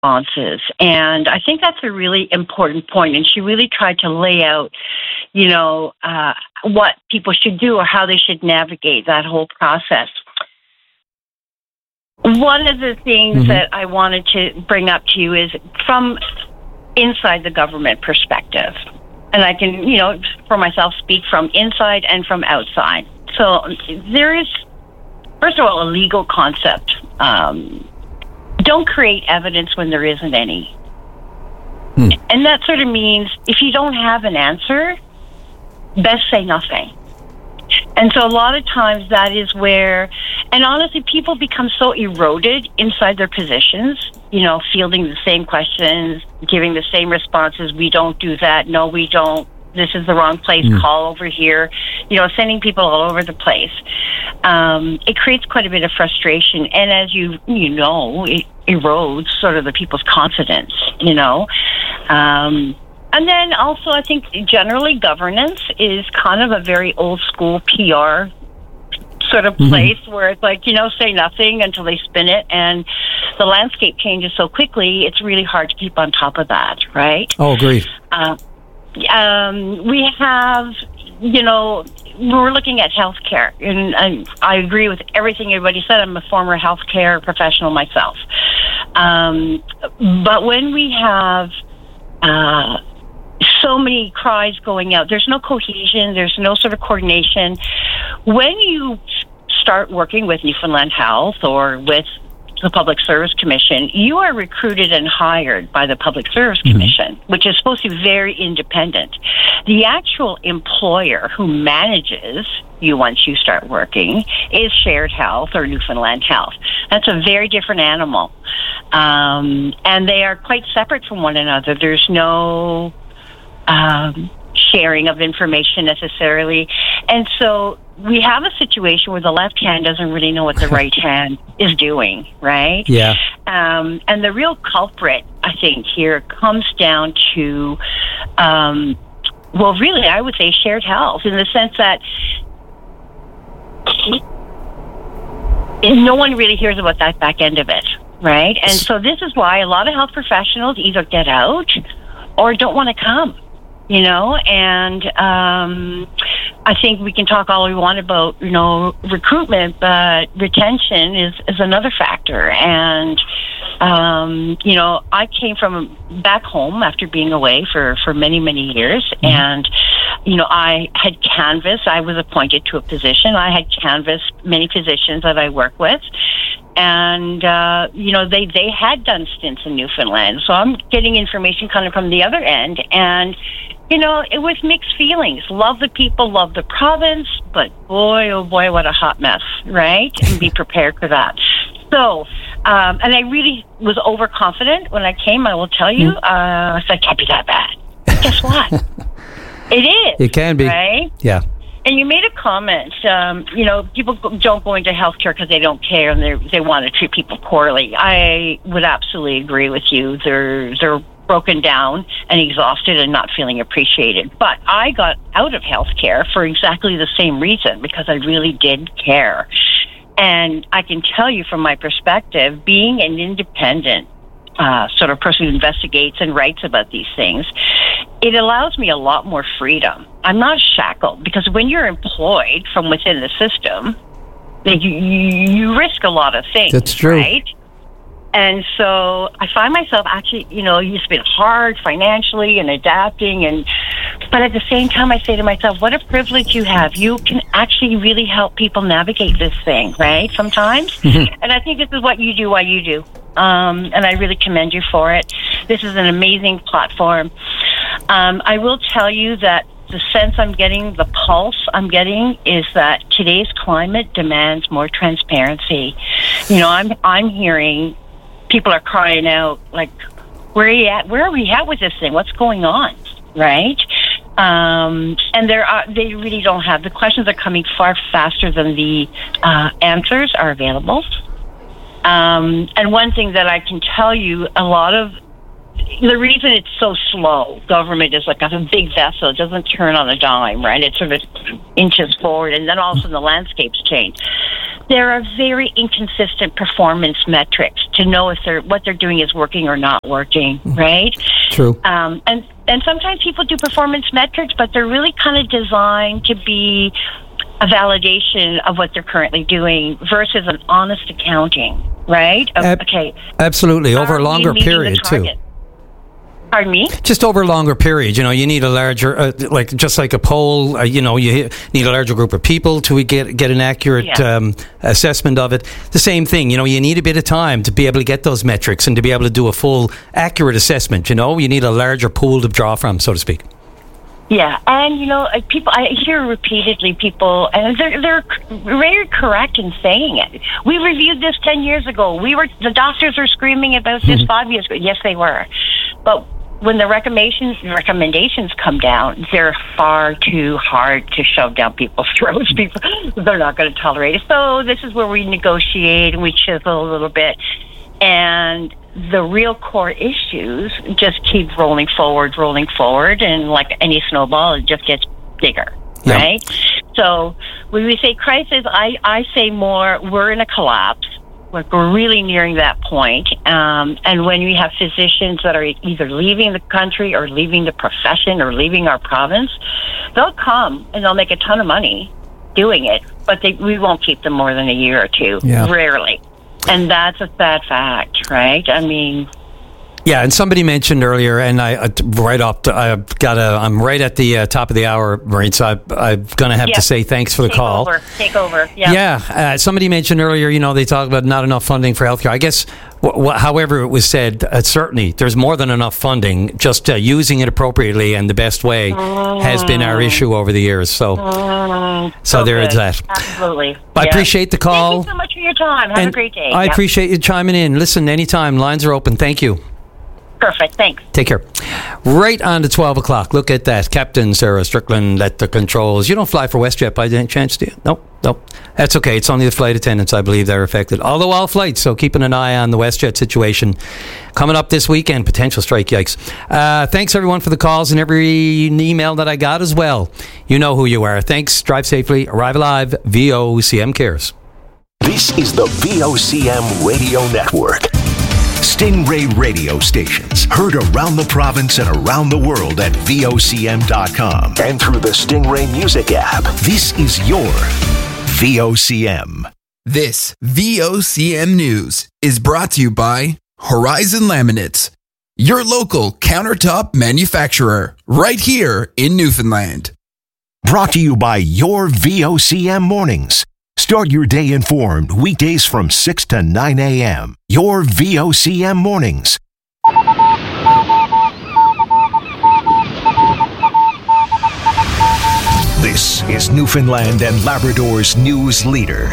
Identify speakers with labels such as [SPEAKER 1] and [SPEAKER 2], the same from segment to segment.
[SPEAKER 1] responses. And I think that's a really important point. And she really tried to lay out, what people should do or how they should navigate that whole process. One of the things that I wanted to bring up to you is from inside the government perspective. And I can, for myself, speak from inside and from outside. So there is, first of all, a legal concept. Don't create evidence when there isn't any. And that sort of means if you don't have an answer, best say nothing. And so a lot of times that is where, and honestly, people become so eroded inside their positions, fielding the same questions, giving the same responses. We don't do that. No, we don't. This is the wrong place. Call over here. Sending people all over the place. It creates quite a bit of frustration. And as it erodes sort of the people's confidence, And then also, I think generally governance is kind of a very old school PR sort of place where it's like, say nothing until they spin it. And the landscape changes so quickly, it's really hard to keep on top of that, right?
[SPEAKER 2] Oh, agreed.
[SPEAKER 1] We have, we're looking at healthcare, and I agree with everything everybody said. I'm a former healthcare professional myself. But when we have so many cries going out, there's no cohesion, there's no sort of coordination. When you start working with Newfoundland Health or with the Public Service Commission, you are recruited and hired by the Public Service Commission, which is supposed to be very independent. The actual employer who manages you once you start working is Shared Health or Newfoundland Health. That's a very different animal. And they are quite separate from one another. There's no sharing of information necessarily. And so we have a situation where the left hand doesn't really know what the right hand is doing, right?
[SPEAKER 2] Yeah.
[SPEAKER 1] And the real culprit, I think, here comes down to, really, I would say Shared Health, in the sense that no one really hears about that back end of it, right? And so this is why a lot of health professionals either get out or don't want to come. And I think we can talk all we want about, recruitment, but retention is another factor. And, I came from back home after being away for many, many years. And, I had canvassed, I was appointed to a position. I had canvassed many physicians that I work with. And, they had done stints in Newfoundland. So I'm getting information kind of from the other end. And, it was mixed feelings. Love the people, love the province, but boy, oh boy, what a hot mess, right? And be prepared for that. So, and I really was overconfident when I came, I will tell you. I said, it can't be that bad. Guess what? It is.
[SPEAKER 2] It can be.
[SPEAKER 1] Right?
[SPEAKER 2] Yeah.
[SPEAKER 1] And you made a comment, people don't go into healthcare because they don't care and they want to treat people poorly. I would absolutely agree with you. They're broken down and exhausted and not feeling appreciated. But I got out of healthcare for exactly the same reason, because I really did care. And I can tell you from my perspective, being an independent sort of person who investigates and writes about these things, it allows me a lot more freedom. I'm not shackled, because when you're employed from within the system, you risk a lot of things.
[SPEAKER 2] That's true.
[SPEAKER 1] Right? And so I find myself actually, it's been hard financially and adapting, but at the same time, I say to myself, what a privilege you have. You can actually really help people navigate this thing, right? Sometimes. And I think this is what you do while you do. And I really commend you for it. This is an amazing platform. I will tell you that the sense I'm getting, the pulse I'm getting, is that today's climate demands more transparency. I'm hearing people are crying out, like, where are you at? Where are we at with this thing? What's going on? Right? And they really don't have, the questions are coming far faster than the answers are available. And one thing that I can tell you, a lot of the reason it's so slow, government is like a big vessel. It doesn't turn on a dime, right? It sort of inches forward, and then all of a sudden the landscapes change. There are very inconsistent performance metrics to know if what they're doing is working or not working, right?
[SPEAKER 2] True.
[SPEAKER 1] And sometimes people do performance metrics, but they're really kind of designed to be a validation of what they're currently doing versus an honest accounting, right? Okay.
[SPEAKER 2] Absolutely. Over a longer period, too.
[SPEAKER 1] Pardon me?
[SPEAKER 2] Just over a longer period. You need a larger, just like a poll, you need a larger group of people to get an accurate assessment of it. The same thing, you need a bit of time to be able to get those metrics and to be able to do a full, accurate assessment. You need a larger pool to draw from, so to speak.
[SPEAKER 1] Yeah, and people. I hear repeatedly people, and they're very correct in saying it. We reviewed this 10 years ago. The doctors were screaming about this 5 years ago. Yes, they were, but when the recommendations come down, they're far too hard to shove down people's throats. They're not going to tolerate it. So this is where we negotiate and we chisel a little bit, and the real core issues just keep rolling forward, and like any snowball, it just gets bigger, right? So when we say crisis, I say more, we're in a collapse. Like we're really nearing that point. And when we have physicians that are either leaving the country or leaving the profession or leaving our province, they'll come and they'll make a ton of money doing it, but we won't keep them more than a year or two, rarely. And that's a sad fact, right? I mean...
[SPEAKER 2] Yeah, and somebody mentioned earlier, and I'm right at the top of the hour, Maureen, so I'm going to have to say thanks for the call.
[SPEAKER 1] Take over, yeah.
[SPEAKER 2] Somebody mentioned earlier, they talk about not enough funding for healthcare. I guess, however it was said, certainly there's more than enough funding. Just using it appropriately and the best way has been our issue over the years. So there is that.
[SPEAKER 1] Absolutely.
[SPEAKER 2] I appreciate the call.
[SPEAKER 1] Thank you so much for your time. Have a great day.
[SPEAKER 2] I appreciate you chiming in. Listen, anytime. Lines are open. Thank you.
[SPEAKER 1] Perfect, thanks.
[SPEAKER 2] Take care. Right on to 12 o'clock. Look at that. Captain Sarah Strickland at the controls. You don't fly for WestJet by any chance, do you? Nope. That's okay. It's only the flight attendants, I believe, that are affected. Although all flights, so keeping an eye on the WestJet situation. Coming up this weekend, potential strike, yikes. Thanks, everyone, for the calls and every email that I got as well. You know who you are. Thanks. Drive safely. Arrive alive. VOCM cares.
[SPEAKER 3] This is the VOCM Radio Network. Stingray radio stations heard around the province and around the world at VOCM.com and through the Stingray Music app. This is your VOCM.
[SPEAKER 4] This VOCM News is brought to you by Horizon Laminates, your local countertop manufacturer right here in Newfoundland.
[SPEAKER 3] Brought to you by your VOCM Mornings. Start your day informed weekdays from 6 to 9 a.m. Your VOCM Mornings. This is Newfoundland and Labrador's news leader.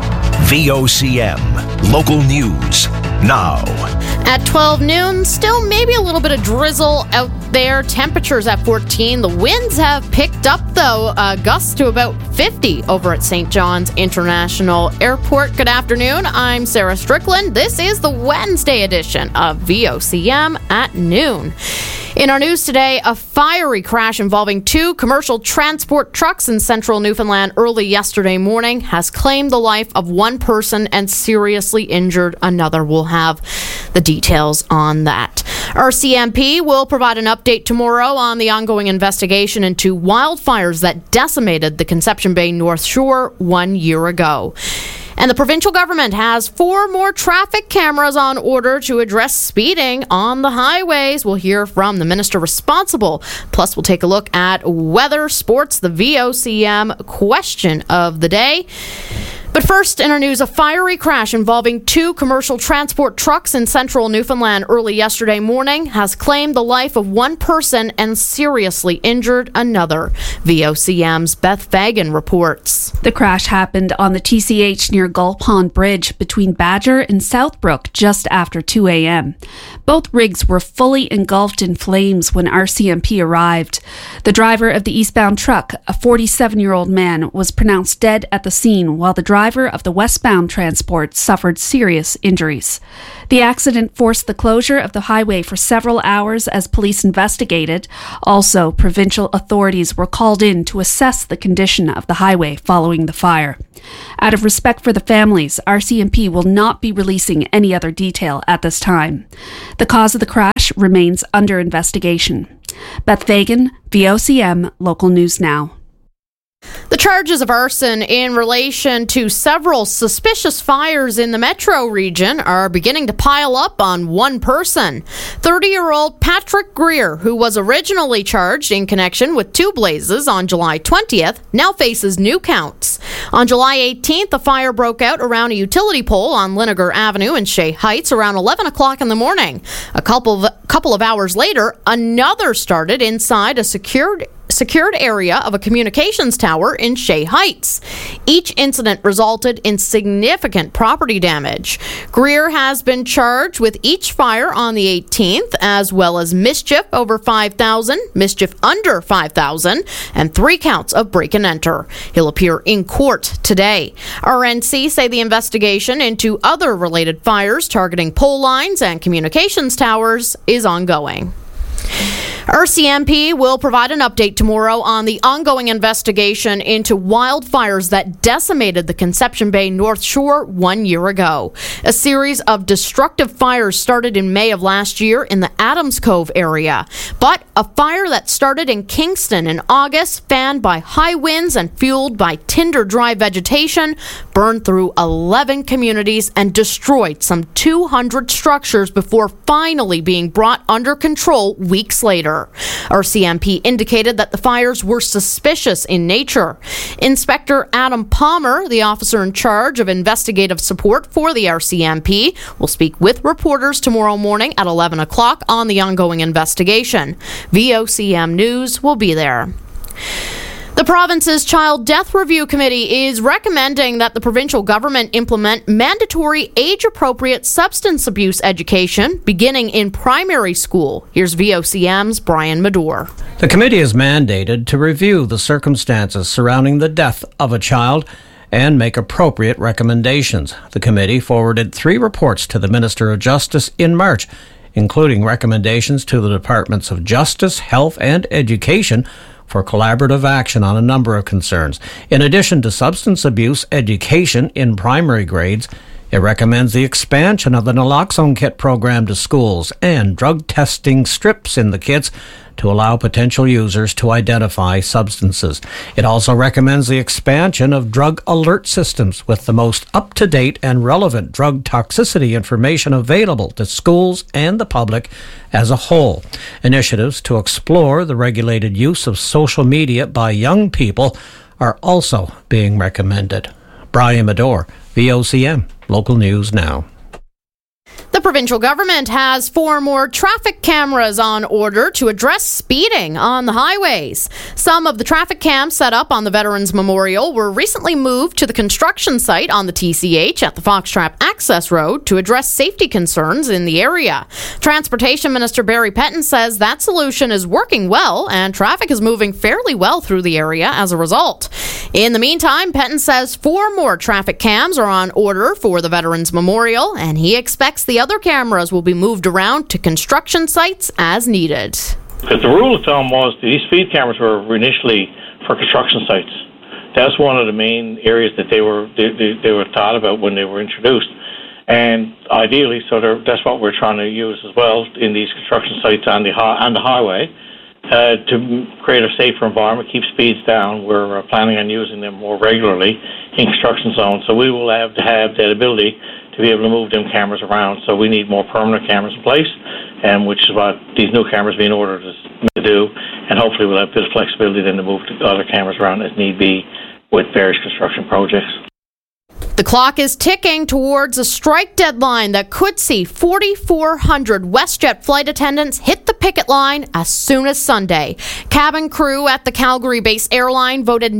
[SPEAKER 3] VOCM. Local news. Now.
[SPEAKER 5] At 12 noon, still maybe a little bit of drizzle out there. Temperatures at 14. The winds have picked up, though, gusts to about 50 over at St. John's International Airport. Good afternoon. I'm Sarah Strickland. This is the Wednesday edition of VOCM at noon. In our news today, a fiery crash involving 2 commercial transport trucks in central Newfoundland early yesterday morning has claimed the life of one person and seriously injured another. We'll have the details on that. RCMP will provide an update tomorrow on the ongoing investigation into wildfires that decimated the Conception Bay North Shore 1 year ago. And the provincial government has 4 more traffic cameras on order to address speeding on the highways. We'll hear from the minister responsible. Plus, we'll take a look at weather, sports, the VOCM question of the day. But first, in our news, a fiery crash involving 2 commercial transport trucks in central Newfoundland early yesterday morning has claimed the life of one person and seriously injured another. VOCM's Beth Fagan reports.
[SPEAKER 6] The crash happened on the TCH near Gull Pond Bridge between Badger and Southbrook just after 2 a.m. Both rigs were fully engulfed in flames when RCMP arrived. The driver of the eastbound truck, a 47-year-old man, was pronounced dead at the scene, while the driver driver of the westbound transport suffered serious injuries. The accident forced the closure of the highway for several hours as police investigated. Also, provincial authorities were called in to assess the condition of the highway following the fire. Out of respect for the families, RCMP will not be releasing any other detail at this time. The cause of the crash remains under investigation. Beth Fagan, VOCM, Local News Now.
[SPEAKER 5] The charges of arson in relation to several suspicious fires in the metro region are beginning to pile up on one person. 30-year-old Patrick Greer, who was originally charged in connection with two blazes on July 20th, now faces new counts. On July 18th, a fire broke out around a utility pole on Linnegar Avenue in Shea Heights around 11 o'clock in the morning. A couple of hours later, another started inside a secured area of a communications tower in Shea Heights. Each incident resulted in significant property damage. Greer has been charged with each fire on the 18th, as well as mischief over $5,000, mischief under $5,000, and 3 counts of break and enter. He'll appear in court today. RNC say the investigation into other related fires targeting pole lines and communications towers is ongoing. RCMP will provide an update tomorrow on the ongoing investigation into wildfires that decimated the Conception Bay North Shore 1 year ago. A series of destructive fires started in May of last year in the Adams Cove area. But a fire that started in Kingston in August, fanned by high winds and fueled by tinder-dry vegetation, burned through 11 communities and destroyed some 200 structures before finally being brought under control weeks later. RCMP indicated that the fires were suspicious in nature. Inspector Adam Palmer, the officer in charge of investigative support for the RCMP, will speak with reporters tomorrow morning at 11 o'clock on the ongoing investigation. VOCM News will be there. The province's Child Death Review Committee is recommending that the provincial government implement mandatory age-appropriate substance abuse education beginning in primary school. Here's VOCM's Brian Medore.
[SPEAKER 7] The committee is mandated to review the circumstances surrounding the death of a child and make appropriate recommendations. The committee forwarded 3 reports to the Minister of Justice in March, including recommendations to the Departments of Justice, Health and Education for collaborative action on a number of concerns. In addition to substance abuse education in primary grades, it recommends the expansion of the naloxone kit program to schools and drug testing strips in the kits to allow potential users to identify substances. It also recommends the expansion of drug alert systems with the most up-to-date and relevant drug toxicity information available to schools and the public as a whole. Initiatives to explore the regulated use of social media by young people are also being recommended. Brian Medore, VOCM, Local News Now.
[SPEAKER 5] The provincial government has 4 more traffic cameras on order to address speeding on the highways. Some of the traffic cams set up on the Veterans Memorial were recently moved to the construction site on the TCH at the Foxtrap Access Road to address safety concerns in the area. Transportation Minister Barry Petton says that solution is working well and traffic is moving fairly well through the area as a result. In the meantime, Petton says 4 more traffic cams are on order for the Veterans Memorial, and he expects the other cameras will be moved around to construction sites as needed.
[SPEAKER 8] Because the rule of thumb was these speed cameras were initially for construction sites. That's one of the main areas that they were thought about when they were introduced. And ideally, that's what we're trying to use as well in these construction sites on the highway to create a safer environment, keep speeds down. We're planning on using them more regularly in construction zones. So we will have to have that ability to be able to move them cameras around. So we need more permanent cameras in place, and which is what these new cameras being ordered to do. And hopefully we'll have a bit of flexibility then to move the other cameras around as need be with various construction projects.
[SPEAKER 5] The clock is ticking towards a strike deadline that could see 4,400 WestJet flight attendants hit the picket line as soon as Sunday. Cabin crew at the Calgary-based airline voted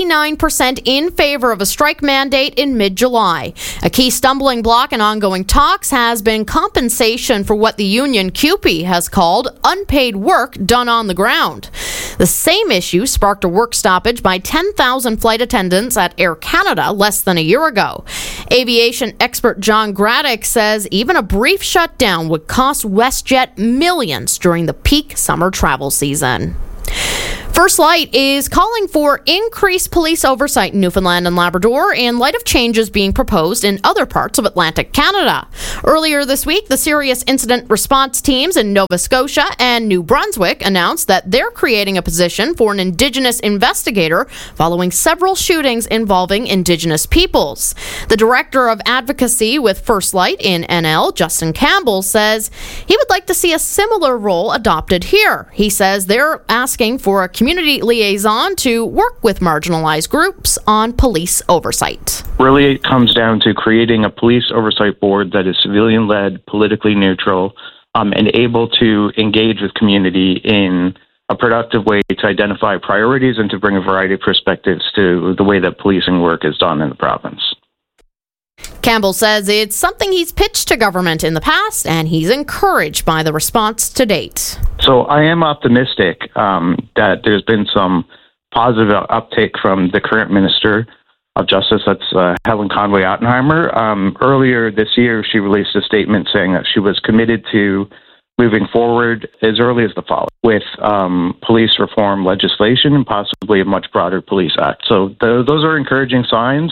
[SPEAKER 5] 99% in favor of a strike mandate in mid-July. A key stumbling block in ongoing talks has been compensation for what the union CUPE has called unpaid work done on the ground. The same issue sparked a work stoppage by 10,000 flight attendants at Air Canada less than a year ago. Aviation expert John Graddick says even a brief shutdown would cost WestJet millions during the peak summer travel season. First Light is calling for increased police oversight in Newfoundland and Labrador in light of changes being proposed in other parts of Atlantic Canada. Earlier this week, the Serious Incident Response Teams in Nova Scotia and New Brunswick announced that they're creating a position for an Indigenous investigator following several shootings involving Indigenous peoples. The Director of Advocacy with First Light in NL, Justin Campbell, says he would like to see a similar role adopted here. He says they're asking for a community liaison to work with marginalized groups on police oversight.
[SPEAKER 9] Really, it comes down to creating a police oversight board that is civilian-led, politically neutral, and able to engage with community in a productive way to identify priorities and to bring a variety of perspectives to the way that policing work is done in the province.
[SPEAKER 5] Campbell says it's something he's pitched to government in the past, and he's encouraged by the response to date.
[SPEAKER 9] So I am optimistic that there's been some positive uptake from the current Minister of Justice, that's Helen Conway-Ottenheimer. Earlier this year, she released a statement saying that she was committed to moving forward as early as the fall with police reform legislation and possibly a much broader police act. So those are encouraging signs.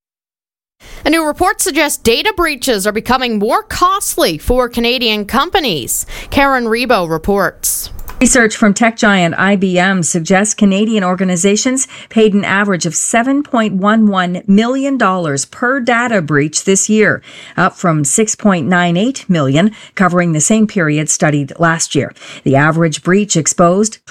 [SPEAKER 5] A new report suggests data breaches are becoming more costly for Canadian companies. Karen Rebo reports.
[SPEAKER 10] Research from tech giant IBM suggests Canadian organizations paid an average of $7.11 million per data breach this year, up from $6.98 million covering the same period studied last year. The average breach exposed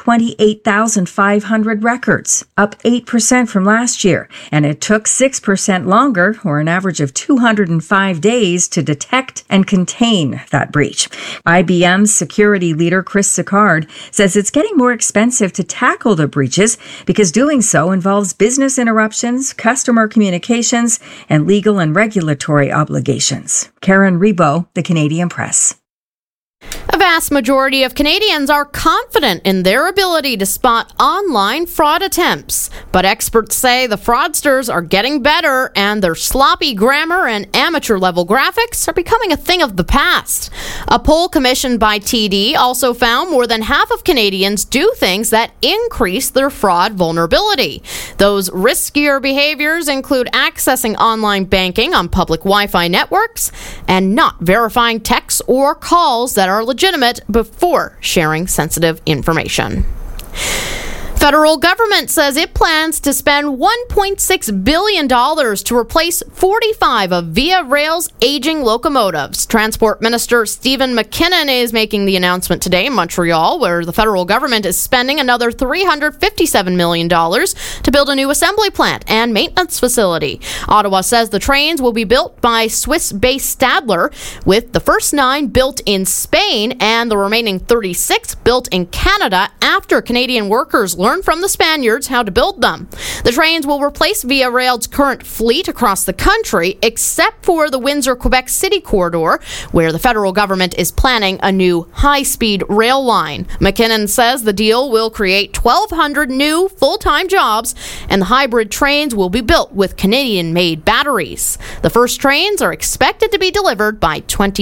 [SPEAKER 10] 28,500 records, up 8% from last year, and it took 6% longer, or an average of 205 days, to detect and contain that breach. IBM's security leader, Chris Sicard, says it's getting more expensive to tackle the breaches because doing so involves business interruptions, customer communications, and legal and regulatory obligations. Karen Rebo, The Canadian Press.
[SPEAKER 5] A vast majority of Canadians are confident in their ability to spot online fraud attempts. But experts say the fraudsters are getting better and their sloppy grammar and amateur-level graphics are becoming a thing of the past. A poll commissioned by TD also found more than half of Canadians do things that increase their fraud vulnerability. Those riskier behaviors include accessing online banking on public Wi-Fi networks and not verifying texts or calls that are legitimate before sharing sensitive information. Federal government says it plans to spend $1.6 billion to replace 45 of Via Rail's aging locomotives. Transport Minister Stephen McKinnon is making the announcement today in Montreal, where the federal government is spending another $357 million to build a new assembly plant and maintenance facility. Ottawa says the trains will be built by Swiss-based Stadler, with the first 9 built in Spain and the remaining 36 built in Canada after Canadian workers learned from the Spaniards how to build them. The trains will replace Via Rail's current fleet across the country, except for the Windsor-Quebec City corridor, where the federal government is planning a new high-speed rail line. McKinnon says the deal will create 1,200 new full-time jobs, and the hybrid trains will be built with Canadian-made batteries. The first trains are expected to be delivered by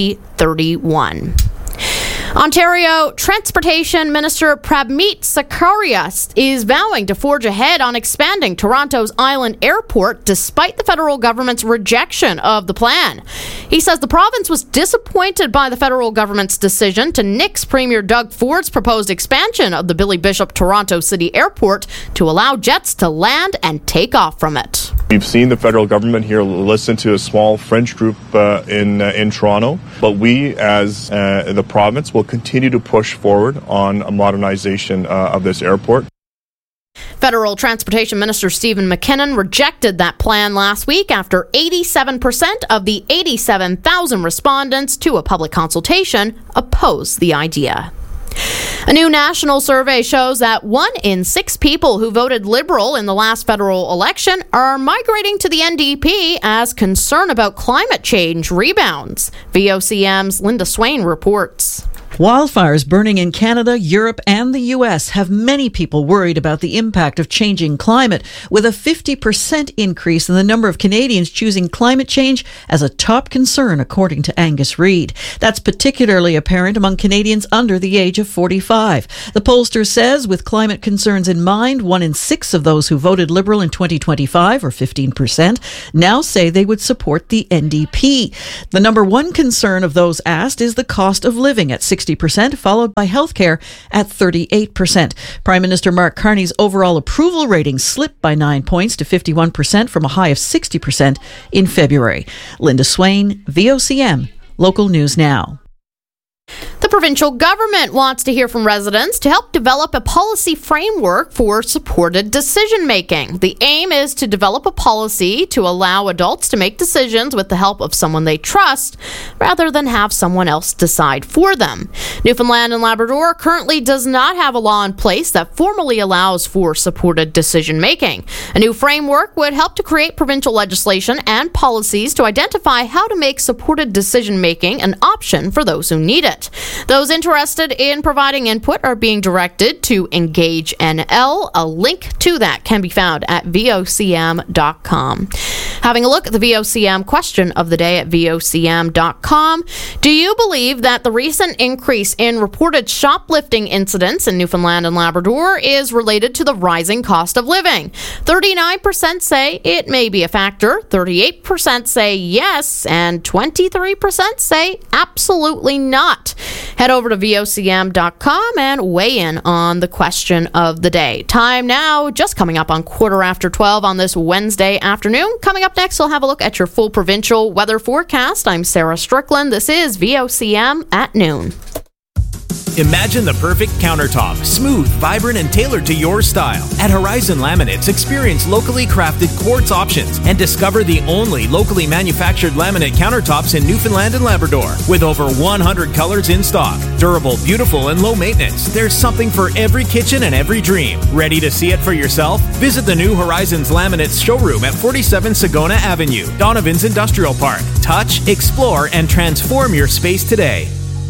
[SPEAKER 5] 2031. Ontario Transportation Minister Prabmeet Sarkaria is vowing to forge ahead on expanding Toronto's Island Airport despite the federal government's rejection of the plan. He says the province was disappointed by the federal government's decision to nix Premier Doug Ford's proposed expansion of the Billy Bishop Toronto City Airport to allow jets to land and take off from it.
[SPEAKER 11] We've seen the federal government here listen to a small French group in Toronto, but we as the province will continue to push forward on a modernization of this airport.
[SPEAKER 5] Federal Transportation Minister Stephen McKinnon rejected that plan last week after 87% of the 87,000 respondents to a public consultation opposed the idea. A new national survey shows that 1 in 6 people who voted Liberal in the last federal election are migrating to the NDP as concern about climate change rebounds. VOCM's Linda Swain reports.
[SPEAKER 12] Wildfires burning in Canada, Europe, and the U.S. have many people worried about the impact of changing climate, with a 50% increase in the number of Canadians choosing climate change as a top concern, according to Angus Reid. That's particularly apparent among Canadians under the age of 45. The pollster says, with climate concerns in mind, 1 in 6 of those who voted Liberal in 2025, or 15%, now say they would support the NDP. The number one concern of those asked is the cost of living at 60%, followed by healthcare at 38%. Prime Minister Mark Carney's overall approval rating slipped by 9 points to 51% from a high of 60% in February. Linda Swain, VOCM, Local News Now.
[SPEAKER 5] The provincial government wants to hear from residents to help develop a policy framework for supported decision-making. The aim is to develop a policy to allow adults to make decisions with the help of someone they trust, rather than have someone else decide for them. Newfoundland and Labrador currently does not have a law in place that formally allows for supported decision-making. A new framework would help to create provincial legislation and policies to identify how to make supported decision-making an option for those who need it. Those interested in providing input are being directed to Engage NL. A link to that can be found at vocm.com. Having a look at the VOCM question of the day at vocm.com. Do you believe that the recent increase in reported shoplifting incidents in Newfoundland and Labrador is related to the rising cost of living? 39% say it may be a factor, 38% say yes, and 23% say absolutely not. Head over to vocm.com and weigh in on the question of the day. Time now, just coming up on 12:15 on this Wednesday afternoon. Coming up next, we'll have a look at your full provincial weather forecast. I'm Sarah Strickland. This is VOCM at noon.
[SPEAKER 13] Imagine the perfect countertop, smooth, vibrant, and tailored to your style. At Horizon Laminates, experience locally crafted quartz options and discover the only locally manufactured laminate countertops in Newfoundland and Labrador. With over 100 colors in stock, durable, beautiful, and low maintenance, there's something for every kitchen and every dream. Ready to see it for yourself? Visit the new Horizons Laminates showroom at 47 Sagona Avenue, Donovan's Industrial Park. Touch, explore, and transform your space today.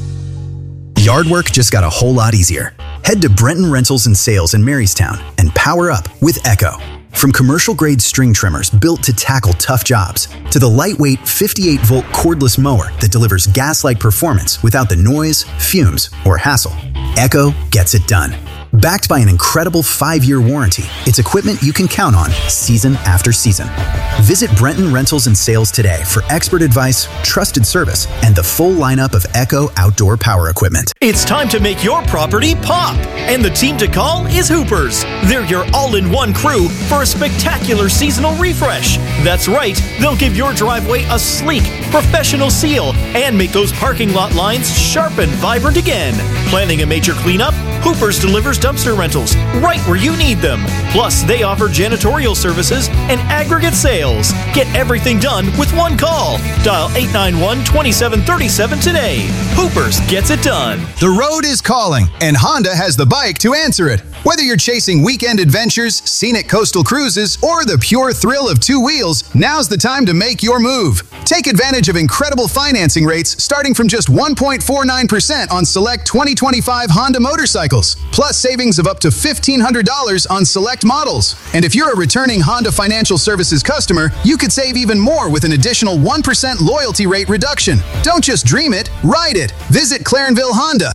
[SPEAKER 14] Yard work just got a whole lot easier. Head to Brenton Rentals and Sales in Marystown and power up with Echo. From commercial-grade string trimmers built to tackle tough jobs, to the lightweight 58-volt cordless mower that delivers gas-like performance without the noise, fumes, or hassle, Echo gets it done. Backed by an incredible 5-year warranty, it's equipment you can count on season after season. Visit Brenton Rentals and Sales today for expert advice, trusted service, and the full lineup of Echo outdoor power equipment.
[SPEAKER 15] It's time to make your property pop, and the team to call is Hoopers. They're your all-in-one crew for a spectacular seasonal refresh. That's right, they'll give your driveway a sleek, professional seal and make those parking lot lines sharp and vibrant again. Planning a major cleanup? Hoopers delivers dumpster rentals right where you need them. Plus, they offer janitorial services and aggregate sales. Get everything done with one call. Dial 891-2737 today. Hoopers gets it done.
[SPEAKER 16] The road is calling, and Honda has the bike to answer it. Whether you're chasing weekend adventures, scenic coastal cruises, or the pure thrill of two wheels, now's the time to make your move. Take advantage of incredible financing rates starting from just 1.49% on select 2025 Honda motorcycles, plus savings of up to $1,500 on select models. And if you're a returning Honda Financial Services customer, you could save even more with an additional 1% loyalty rate reduction. Don't just dream it, ride it. Visit Clarenville Honda.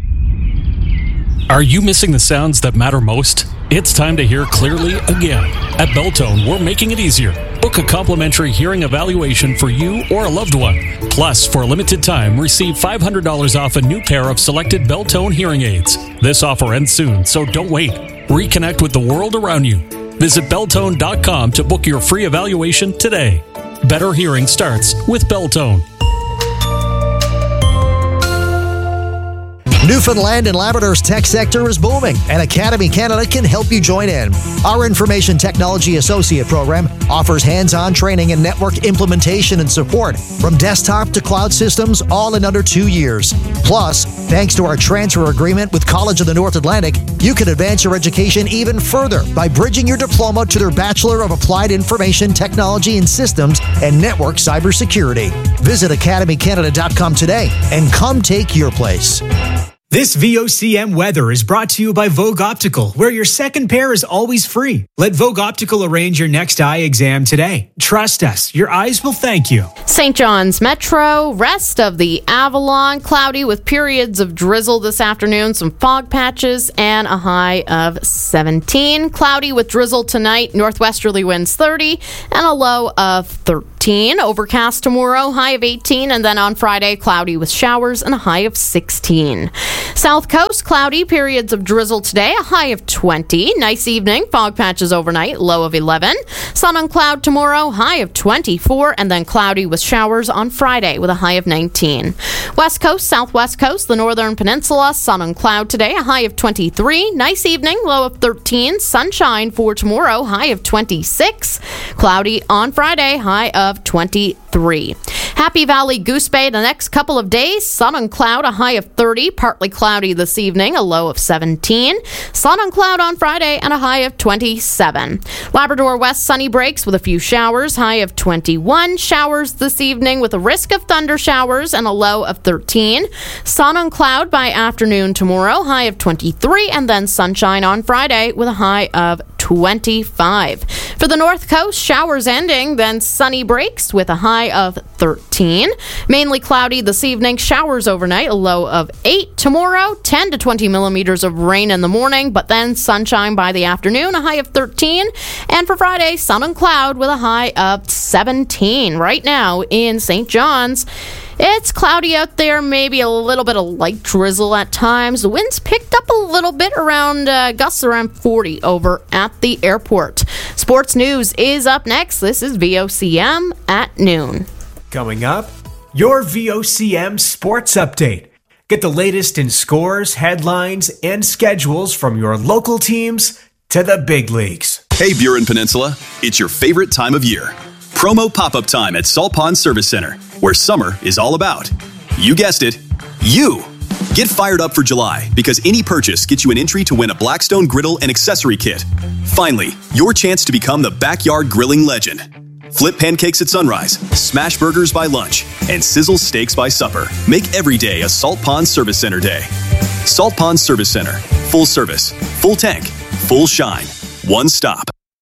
[SPEAKER 17] Are you missing the sounds that matter most? It's time to hear clearly again. At Beltone, we're making it easier. Book a complimentary hearing evaluation for you or a loved one. Plus, for a limited time, receive $500 off a new pair of selected Beltone hearing aids. This offer ends soon, so don't wait. Reconnect with the world around you. Visit Beltone.com to book your free evaluation today. Better hearing starts with Beltone.
[SPEAKER 18] Newfoundland and Labrador's tech sector is booming, and Academy Canada can help you join in. Our Information Technology Associate program offers hands-on training in network implementation and support, from desktop to cloud systems, all in under 2 years. Plus, thanks to our transfer agreement with College of the North Atlantic, you can advance your education even further by bridging your diploma to their Bachelor of Applied Information Technology and Systems and Network Cybersecurity. Visit academycanada.com today and come take your place.
[SPEAKER 19] This VOCM weather is brought to you by Vogue Optical, where your second pair is always free. Let Vogue Optical arrange your next eye exam today. Trust us, your eyes will thank you.
[SPEAKER 5] St. John's Metro, rest of the Avalon, cloudy with periods of drizzle this afternoon, some fog patches, and a high of 17. Cloudy with drizzle tonight, northwesterly winds 30, and a low of 13. Overcast tomorrow, high of 18, and then on Friday, cloudy with showers and a high of 16. South Coast, cloudy, periods of drizzle today, a high of 20. Nice evening, fog patches overnight, low of 11. Sun and cloud tomorrow, high of 24, and then cloudy with showers on Friday with a high of 19. West Coast, Southwest Coast, the Northern Peninsula, sun and cloud today, a high of 23. Nice evening, low of 13. Sunshine for tomorrow, high of 26. Cloudy on Friday, high of 23. Happy Valley Goose Bay the next couple of days, sun and cloud, a high of 30. Partly cloudy this evening, a low of 17. Sun and cloud on Friday and a high of 27. Labrador West, sunny breaks with a few showers, high of 21. Showers this evening with a risk of thunder showers and a low of 13. Sun and cloud by afternoon tomorrow, high of 23, and then sunshine on Friday with a high of 25. For the North Coast, showers ending, then sunny breaks with a high of 13. Mainly cloudy this evening, showers overnight, a low of 8. Tomorrow, 10 to 20 millimeters of rain in the morning, but then sunshine by the afternoon, a high of 13. And for Friday, sun and cloud with a high of 17. Right now in St. John's, it's cloudy out there, maybe a little bit of light drizzle at times. The winds picked up a little bit around gusts around 40 over at the airport. Sports news is up next. This is VOCM at noon.
[SPEAKER 19] Coming up, your VOCM Sports Update. Get the latest in scores, headlines, and schedules from your local teams to the big leagues.
[SPEAKER 20] Hey, Buren Peninsula, it's your favorite time of year. Promo pop-up time at Salt Pond Service Center, where summer is all about. You guessed it, you. Get fired up for July, because any purchase gets you an entry to win a Blackstone griddle and accessory kit. Finally, your chance to become the backyard grilling legend. Flip pancakes at sunrise, smash burgers by lunch, and sizzle steaks by supper. Make every day a Salt Pond Service Center day. Salt Pond Service Center. Full service, full tank, full shine. One stop.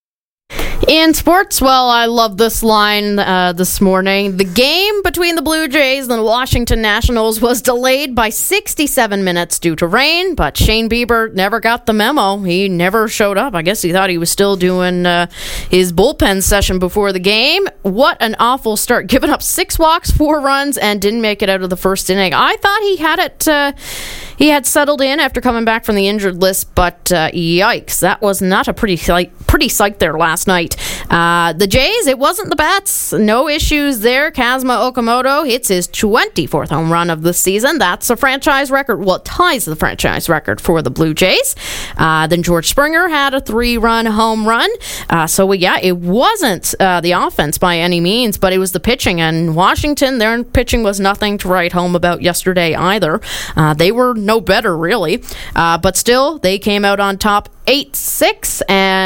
[SPEAKER 5] In sports, well, I love this line this morning. The game between the Blue Jays and the Washington Nationals was delayed by 67 minutes due to rain, but Shane Bieber never got the memo. He never showed up. I guess he thought he was still doing his bullpen session before the game. What an awful start. Giving up 6 walks, 4 runs, and didn't make it out of the first inning. I thought he had it... He had settled in after coming back from the injured list, but yikes, that was not a pretty sight there last night. The Jays, it wasn't the bats. No issues there. Kazuma Okamoto hits his 24th home run of the season. That's a franchise record. Well, it ties the franchise record for the Blue Jays. Then George Springer had a 3-run home run. It wasn't the offense by any means, but it was the pitching. And Washington, their pitching was nothing to write home about yesterday either. They were no better, really. But still, they came out on top 8-6,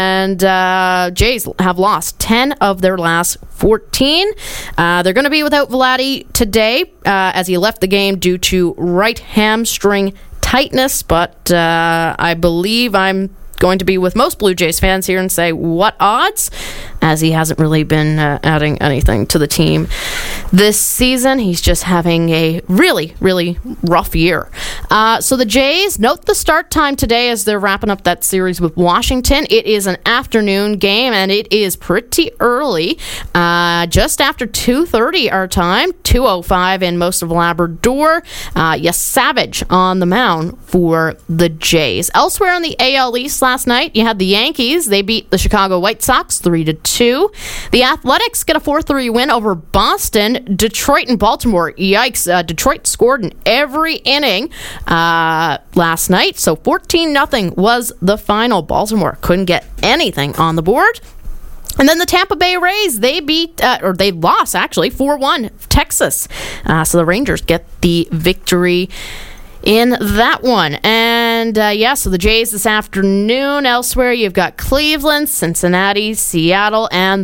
[SPEAKER 5] and Jays have lost 10 of their last 14. They're going to be without Vladdy today as he left the game due to right hamstring tightness, but I believe I'm going to be with most Blue Jays fans here and say, what odds? As he hasn't really been adding anything to the team this season. He's just having a really, really rough year. So the Jays, note the start time today as they're wrapping up that series with Washington. It is an afternoon game, and it is pretty early, just after 2:30 our time, 2:05 in most of Labrador. Savage on the mound for the Jays. Elsewhere in the AL East last night, you had the Yankees. They beat the Chicago White Sox 3-2. The Athletics get a 4-3 win over Boston. Detroit and Baltimore, yikes. Detroit scored in every inning last night, so 14-0 was the final. Baltimore couldn't get anything on the board. And then the Tampa Bay Rays, they lost 4-1 Texas. So the Rangers get the victory in that one. And so the Jays this afternoon. Elsewhere, you've got Cleveland, Cincinnati, Seattle, and the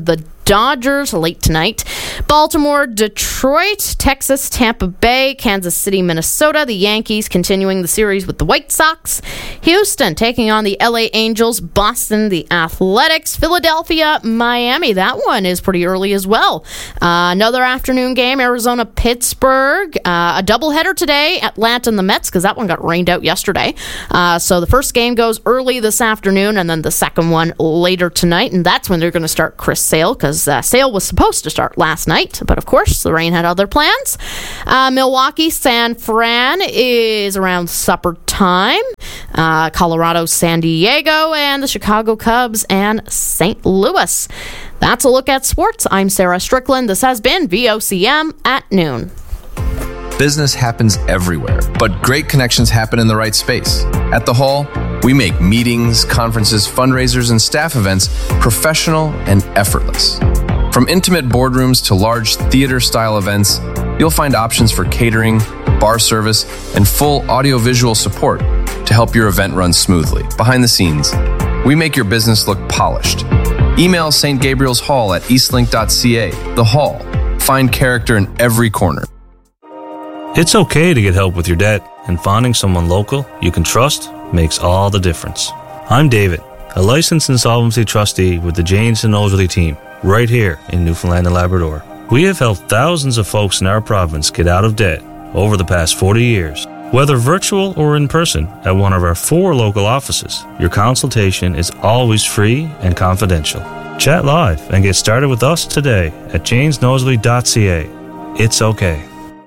[SPEAKER 5] Dodgers late tonight. Baltimore, Detroit, Texas, Tampa Bay, Kansas City, Minnesota. The Yankees continuing the series with the White Sox. Houston taking on the LA Angels. Boston, the Athletics. Philadelphia, Miami. That one is pretty early as well. Another afternoon game, Arizona, Pittsburgh. A doubleheader today, Atlanta and the Mets, because that one got rained out yesterday. So the first game goes early this afternoon, and then the second one later tonight, and that's when they're going to start Chris Sale, because Sale was supposed to start last night, but of course the rain had other plans. Milwaukee, San Fran is around supper time. Colorado, San Diego, and the Chicago Cubs and St. Louis. That's a look at sports. I'm Sarah Strickland. This has been VOCM at noon.
[SPEAKER 21] Business happens everywhere, but great connections happen in the right space. At the Hall, we make meetings, conferences, fundraisers, and staff events professional and effortless. From intimate boardrooms to large theater-style events, you'll find options for catering, bar service, and full audiovisual support to help your event run smoothly. Behind the scenes, we make your business look polished. Email St. Gabriel's Hall at eastlink.ca. The Hall. Find character in every corner.
[SPEAKER 22] It's okay to get help with your debt, and finding someone local you can trust makes all the difference. I'm David, a licensed insolvency trustee with the Janes and Nosworthy team, right here in Newfoundland and Labrador. We have helped thousands of folks in our province get out of debt over the past 40 years. Whether virtual or in person at one of our 4 local offices, your consultation is always free and confidential. Chat live and get started with us today at janesnosworthy.ca. It's okay.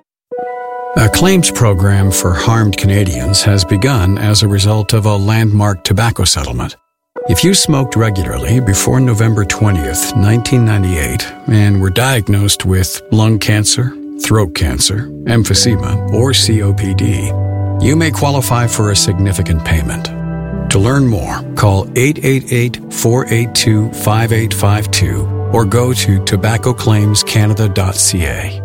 [SPEAKER 23] A claims program for harmed Canadians has begun as a result of a landmark tobacco settlement. If you smoked regularly before November 20th, 1998, and were diagnosed with lung cancer, throat cancer, emphysema, or COPD, you may qualify for a significant payment. To learn more, call 888-482-5852 or go to tobaccoclaimscanada.ca.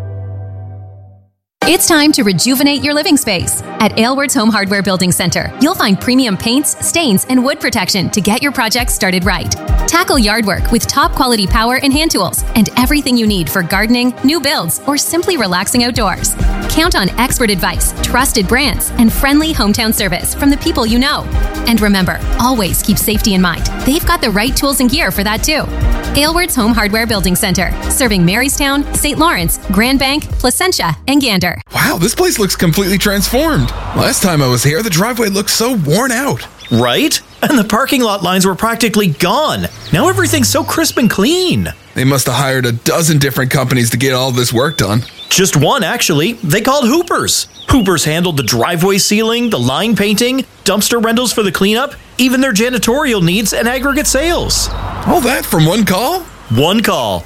[SPEAKER 24] It's time to rejuvenate your living space. At Aylward's Home Hardware Building Center, you'll find premium paints, stains, and wood protection to get your project started right. Tackle yard work with top quality power and hand tools and everything you need for gardening, new builds, or simply relaxing outdoors. Count on expert advice, trusted brands, and friendly hometown service from the people you know. And remember, always keep safety in mind. They've got the right tools and gear for that too. Aylward's Home Hardware Building Center, serving Marystown, St. Lawrence, Grand Bank, Placentia, and Gander.
[SPEAKER 4] Wow, this place looks completely transformed. Last time I was here, the driveway looked so worn out.
[SPEAKER 15] Right? And the parking lot lines were practically gone. Now everything's so crisp and clean.
[SPEAKER 4] They must have hired a dozen different companies to get all this work done.
[SPEAKER 15] Just one, actually. They called Hoopers. Hoopers handled the driveway sealing, the line painting, dumpster rentals for the cleanup, even their janitorial needs and aggregate sales.
[SPEAKER 4] All that from one call?
[SPEAKER 15] One call.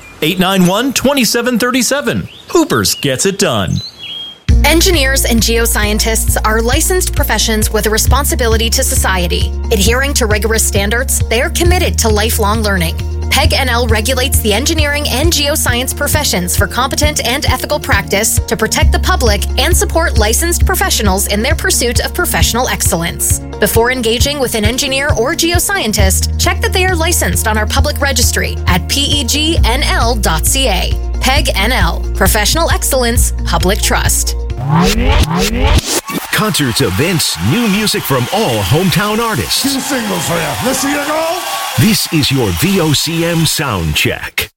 [SPEAKER 15] 891-2737. Hoopers gets it done.
[SPEAKER 25] Engineers and geoscientists are licensed professions with a responsibility to society. Adhering to rigorous standards, they are committed to lifelong learning. PEG NL regulates the engineering and geoscience professions for competent and ethical practice to protect the public and support licensed professionals in their pursuit of professional excellence. Before engaging with an engineer or geoscientist, check that they are licensed on our public registry at pegnl.ca. PEG NL, Professional Excellence, Public Trust.
[SPEAKER 3] Concerts, events, new music from all hometown artists.
[SPEAKER 26] Two singles for you. Let's see you go.
[SPEAKER 3] This is your VOCM sound check.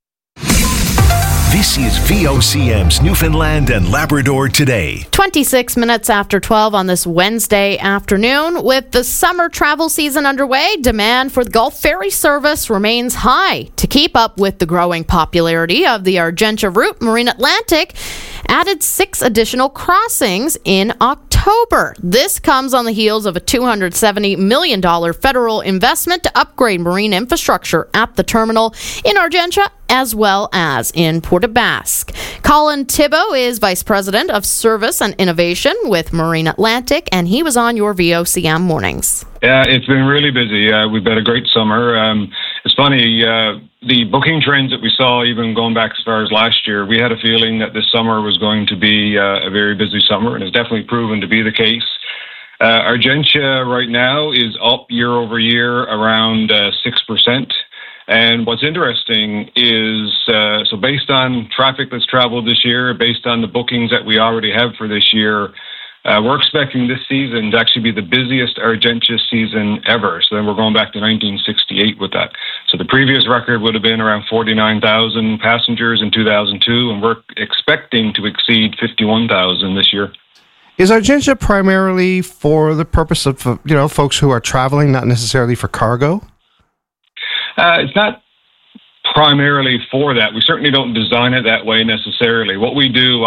[SPEAKER 3] This is VOCM's Newfoundland and Labrador Today.
[SPEAKER 5] 26 minutes after 12 on this Wednesday afternoon. With the summer travel season underway, demand for the Gulf Ferry service remains high. To keep up with the growing popularity of the Argentia route, Marine Atlantic added 6 additional crossings in October. This comes on the heels of a $270 million federal investment to upgrade marine infrastructure at the terminal in Argentia as well as in Port aux Basques. Colin Thibault is Vice President of Service and Innovation with Marine Atlantic, and he was on your VOCM mornings.
[SPEAKER 27] Yeah, it's been really busy. We've had a great summer. It's funny, the booking trends that we saw, even going back as far as last year, we had a feeling that this summer was going to be a very busy summer, and it's definitely proven to be the case. Argentia right now is up year over year around 6%. And what's interesting is, so based on traffic that's traveled this year, based on the bookings that we already have for this year, we're expecting this season to actually be the busiest Argentia season ever. So then we're going back to 1968 with that. So the previous record would have been around 49,000 passengers in 2002, and we're expecting to exceed 51,000 this year.
[SPEAKER 1] Is Argentia primarily for the purpose of, folks who are traveling, not necessarily for cargo?
[SPEAKER 27] It's not primarily for that. We certainly don't design it that way necessarily. What we do,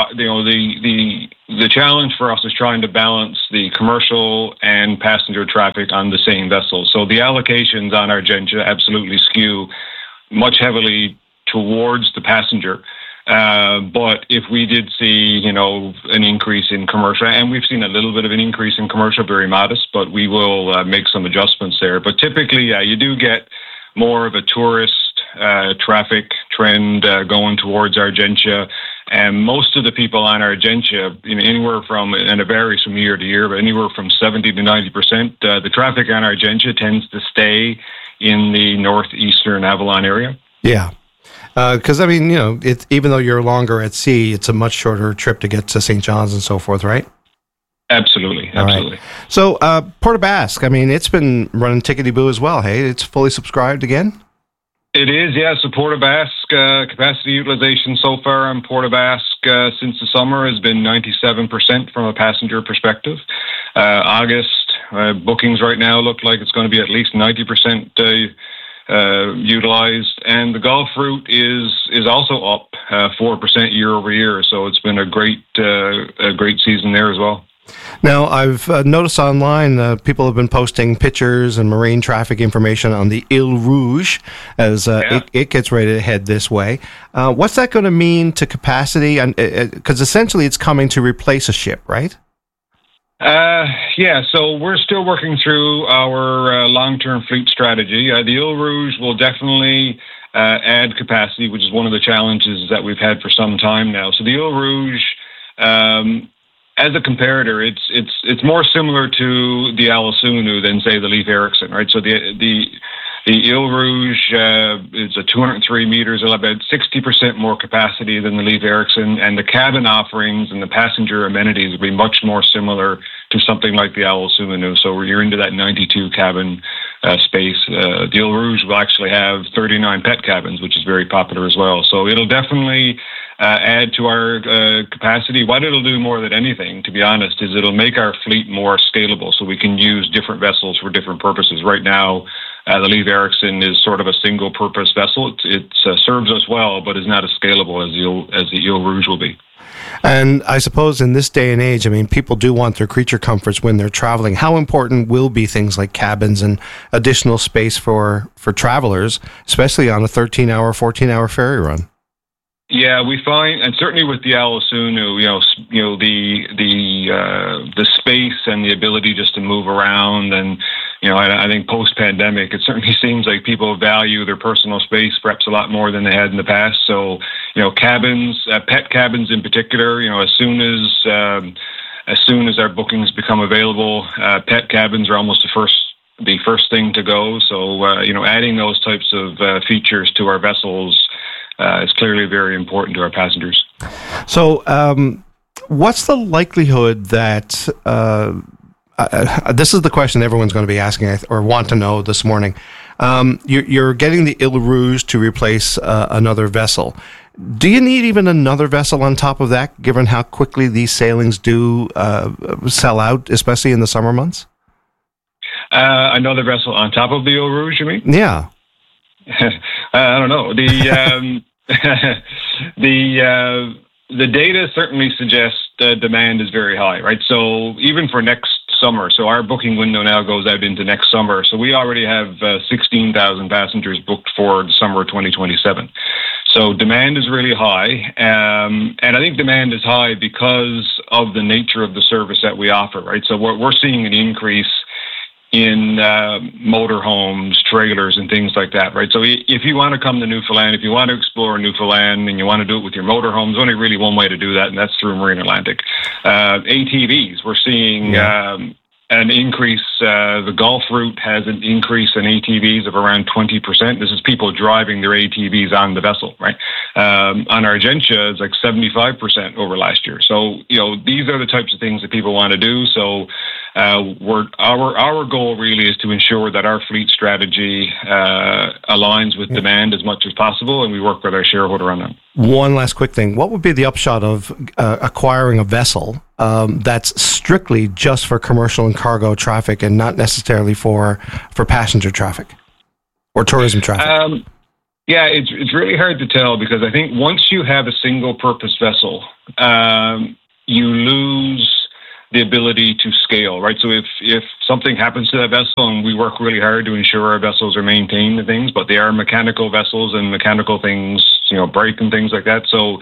[SPEAKER 27] the challenge for us is trying to balance the commercial and passenger traffic on the same vessel. So the allocations on Argentia absolutely skew much heavily towards the passenger. But if we did see, an increase in commercial, and we've seen a little bit of an increase in commercial, very modest, but we will make some adjustments there. But typically, you do get more of a tourist traffic trend going towards Argentia. And most of the people on Argentia, anywhere from, and it varies from year to year, but anywhere from 70 to 90%, the traffic on Argentia tends to stay in the northeastern Avalon area.
[SPEAKER 1] Yeah. Because, even though you're longer at sea, it's a much shorter trip to get to St. John's and so forth, right?
[SPEAKER 27] Absolutely.
[SPEAKER 1] Right. So, Port aux Basques, it's been running tickety-boo as well, hey? It's fully subscribed again?
[SPEAKER 27] It is, yeah. So Port aux Basques, capacity utilization so far on Port aux Basques since the summer has been 97% from a passenger perspective. August bookings right now look like it's going to be at least 90% utilized, and the Gulf route is also up 4% year over year. So it's been a great season there as well.
[SPEAKER 1] Now, I've noticed online people have been posting pictures and marine traffic information on the Ile Rouge as it gets ready to head this way. What's that going to mean to capacity? Because essentially it's coming to replace a ship, right?
[SPEAKER 27] So we're still working through our long-term fleet strategy. The Ile Rouge will definitely add capacity, which is one of the challenges that we've had for some time now. So the Ile Rouge, as a comparator, it's more similar to the Alasunu than, say, the Leif Erikson, right? So the Ile Rouge is a 203 meters, about 60% more capacity than the Leif Erikson, and the cabin offerings and the passenger amenities will be much more similar to something like the Alasunu. So you're into that 92 cabin space. The Ile Rouge will actually have 39 pet cabins, which is very popular as well. So it'll definitely add to our capacity. What it'll do more than anything, to be honest, is it'll make our fleet more scalable so we can use different vessels for different purposes. Right now, the Leif Erikson is sort of a single-purpose vessel. It serves us well, but is not as scalable as the Ile Rouge will be.
[SPEAKER 1] And I suppose in this day and age, people do want their creature comforts when they're traveling. How important will be things like cabins and additional space for travelers, especially on a 13-hour, 14-hour ferry run?
[SPEAKER 27] Yeah, we find, and certainly with the Alasunu, the space and the ability just to move around, and I think post-pandemic, it certainly seems like people value their personal space perhaps a lot more than they had in the past. So, cabins, pet cabins in particular, as soon as our bookings become available, pet cabins are almost the first thing to go. So, adding those types of features to our vessels is clearly very important to our passengers. So,
[SPEAKER 1] what's the likelihood that, this is the question everyone's going to be asking or want to know this morning. You're getting the Ile Rouge to replace another vessel. Do you need even another vessel on top of that, given how quickly these sailings do sell out, especially in the summer months?
[SPEAKER 27] Another vessel on top of the Ile Rouge, you mean?
[SPEAKER 1] Yeah.
[SPEAKER 27] I don't know. The data certainly suggests demand is very high, right? So even for next summer, so our booking window now goes out into next summer. So we already have 16,000 passengers booked for the summer of 2027. So demand is really high. And I think demand is high because of the nature of the service that we offer, right? So we're seeing an increase in motorhomes, trailers, and things like that, right? So if you want to come to Newfoundland, if you want to explore Newfoundland and you want to do it with your motorhomes, there's only really one way to do that, and that's through Marine Atlantic. ATVs, we're seeing an increase The Gulf route has an increase in ATVs of around 20%. This is people driving their ATVs on the vessel, right? On Argentia, it's like 75% over last year. So, these are the types of things that people want to do. So our goal really is to ensure that our fleet strategy aligns with demand as much as possible, and we work with our shareholder on that.
[SPEAKER 1] One last quick thing. What would be the upshot of acquiring a vessel that's strictly just for commercial and cargo traffic and not necessarily for passenger traffic or tourism traffic?
[SPEAKER 27] Yeah, it's really hard to tell, because I think once you have a single-purpose vessel, you lose the ability to scale, right? So if something happens to that vessel, and we work really hard to ensure our vessels are maintained and things, but they are mechanical vessels, and mechanical things, break and things like that. So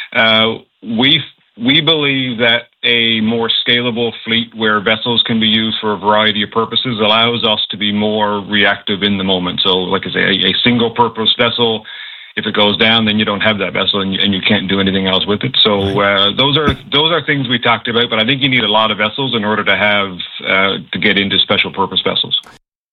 [SPEAKER 27] we believe that a more scalable fleet where vessels can be used for a variety of purposes allows us to be more reactive in the moment. So, like I say, a single-purpose vessel, if it goes down, then you don't have that vessel, and you can't do anything else with it. So those are things we talked about. But I think you need a lot of vessels in order to have to get into special purpose vessels.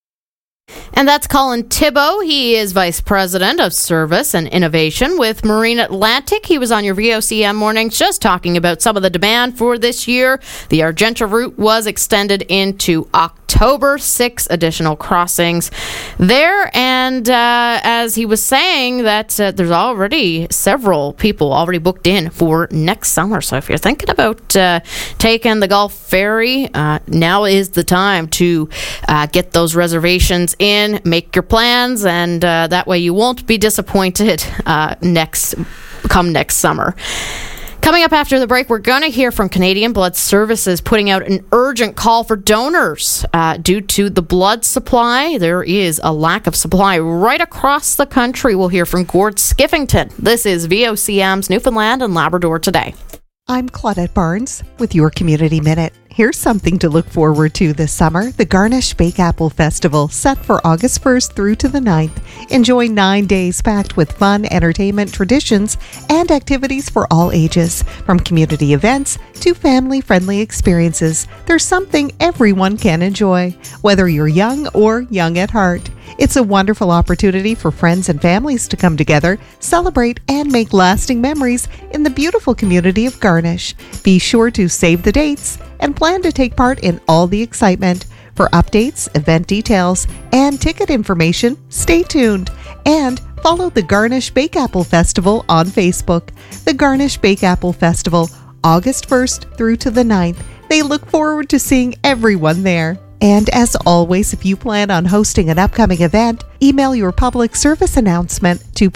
[SPEAKER 5] And that's Colin Thibault. He is Vice President of Service and Innovation with Marine Atlantic. He was on your VOCM mornings just talking about some of the demand for this year. The Argentia route was extended into October, 6 additional crossings there. And as he was saying, that there's already several people already booked in for next summer. So if you're thinking about taking the Gulf Ferry, now is the time to get those reservations in, make your plans, and that way you won't be disappointed next summer. Coming up after the break, we're going to hear from Canadian Blood Services putting out an urgent call for donors due to the blood supply. There is a lack of supply right across the country. We'll hear from Gord Skiffington. This is VOCM's Newfoundland and Labrador Today.
[SPEAKER 2] I'm Claudette Barnes with your Community Minute. Here's something to look forward to this summer. The Garnish Bake Apple Festival, set for August 1st through to the 9th. Enjoy 9 days packed with fun, entertainment, traditions, and activities for all ages. From community events to family-friendly experiences, there's something everyone can enjoy, whether you're young or young at heart. It's a wonderful opportunity for friends and families to come together, celebrate, and make lasting memories in the beautiful community of Garnish. Be sure to save the dates and plan to take part in all the excitement. For updates, event details, and ticket information, stay tuned and follow the Garnish Bake Apple Festival on Facebook. The Garnish Bake Apple Festival, August 1st through to the 9th. They look forward to seeing everyone there. And as always, if you plan on hosting an upcoming event, email your public service announcement to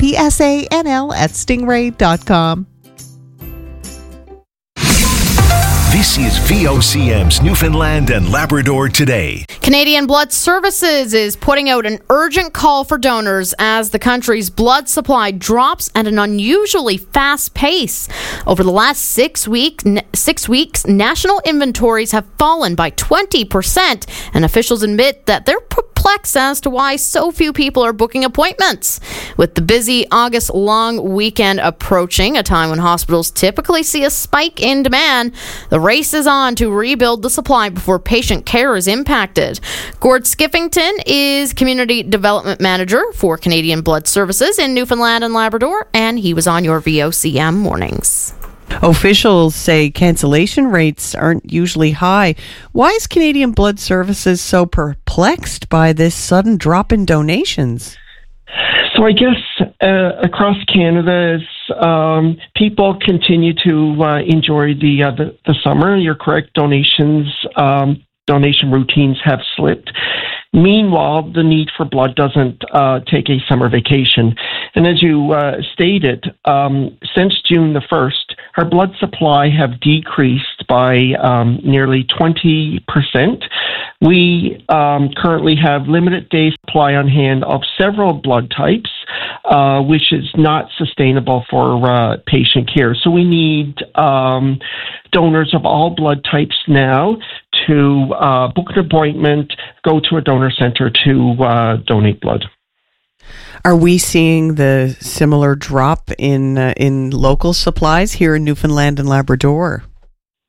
[SPEAKER 2] psanl@stingray.com.
[SPEAKER 3] This is VOCM's Newfoundland and Labrador Today.
[SPEAKER 5] Canadian Blood Services is putting out an urgent call for donors as the country's blood supply drops at an unusually fast pace. Over the last 6 weeks, national inventories have fallen by 20%, and officials admit that they're perplexed as to why so few people are booking appointments. With the busy August long weekend approaching, a time when hospitals typically see a spike in demand, the race is on to rebuild the supply before patient care is impacted. Gord Skiffington is Community Development Manager for Canadian Blood Services in Newfoundland and Labrador, and he was on your VOCM mornings.
[SPEAKER 6] Officials say cancellation rates aren't usually high. Why is Canadian Blood Services so perplexed by this sudden drop in donations?
[SPEAKER 7] So I guess across Canada, people continue to enjoy the summer. You're correct. Donation routines have slipped. Meanwhile, the need for blood doesn't take a summer vacation. And as you stated, since June the 1st, our blood supply have decreased by nearly 20%. We currently have limited day supply on hand of several blood types, which is not sustainable for patient care. So we need donors of all blood types now to book an appointment, go to a donor center to donate blood.
[SPEAKER 6] Are we seeing the similar drop in local supplies here in Newfoundland and Labrador?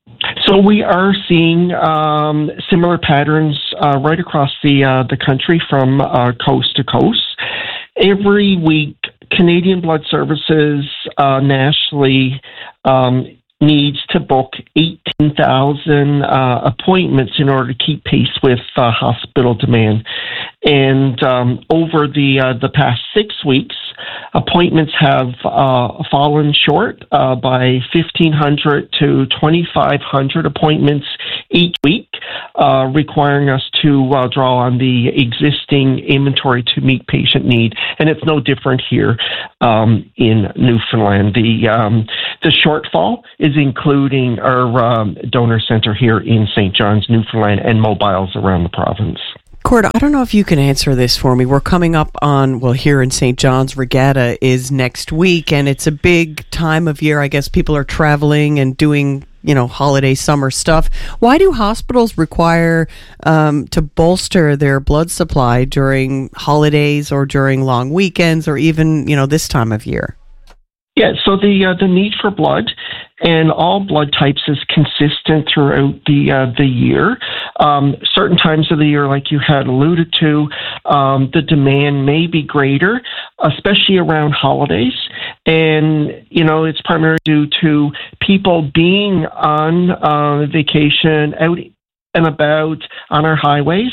[SPEAKER 7] So we are seeing similar patterns right across the country from coast to coast. Every week, Canadian Blood Services nationally needs to book 18,000 appointments in order to keep pace with hospital demand. And over the past 6 weeks, appointments have fallen short by 1,500 to 2,500 appointments each week, requiring us to draw on the existing inventory to meet patient need. And it's no different here in Newfoundland. The shortfall is including our donor center here in St. John's, Newfoundland, and mobiles around the province.
[SPEAKER 6] Cord, I don't know if you can answer this for me. We're coming up on, here in St. John's, Regatta is next week, and it's a big time of year. I guess people are traveling and doing, holiday summer stuff. Why do hospitals require to bolster their blood supply during holidays or during long weekends or even, this time of year?
[SPEAKER 7] Yeah, so the need for blood and all blood types is consistent throughout the year. Certain times of the year, like you had alluded to, the demand may be greater, especially around holidays. And, it's primarily due to people being on vacation, out and about on our highways.